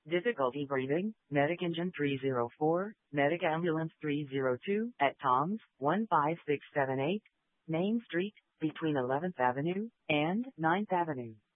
Difficulty breathing, Medic Engine 304, Medic Ambulance 302 at Tom's 15678 Main Street between 11th Avenue and 9th Avenue.